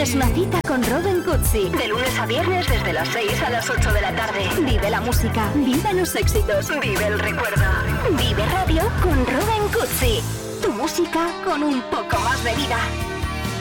tienes una cita con Robin Cutsi. De lunes a viernes desde las 6 a las 8 de la tarde. Vive la música, vive los éxitos, vive el recuerdo. Vive Radio con Robin Cutsi. Tu música con un poco más de vida.